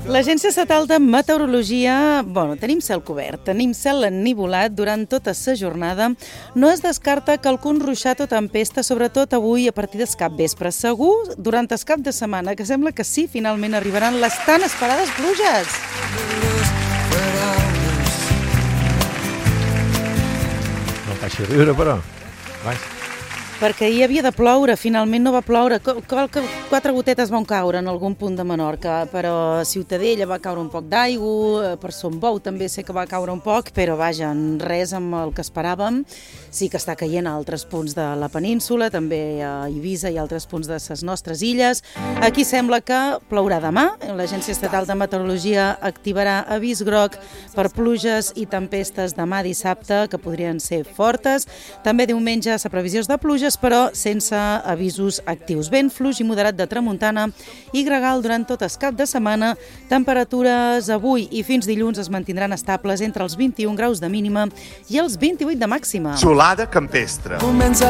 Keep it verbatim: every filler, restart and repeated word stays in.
L'Agència Estatal de Meteorologia, bueno, tenim cel cobert, tenim cel ennivolat durant tota la jornada. No es descarta que algun ruixat o tempesta, sobretot avui a partir del capvespre. Segur, durant el cap de setmana, que sembla que sí, finalment arribaran les tan esperades pluges. No faci riure, però. Vai. Perquè hi havia de ploure, finalment no va ploure. Quatre gotetes van caure en algun punt de Menorca, però a Ciutadella va caure un poc d'aigua, per Son Bou també sé que va caure un poc, però vaja, res amb el que esperàvem. Sí que està caient a altres punts de la península, també a Eivissa i altres punts de les nostres illes. Aquí sembla que plourà demà. L'Agència Estatal de Meteorologia activarà avís groc per pluges i tempestes demà dissabte, que podrien ser fortes. També diumenge la previsió és de pluja, però sense avisos actius. Vent fluix i moderat de tramuntana i gregal durant tot el cap de setmana. Temperatures avui i fins dilluns es mantindran estables entre els vint-i-un graus de mínima i els vint-i-vuit de màxima. Solada campestre.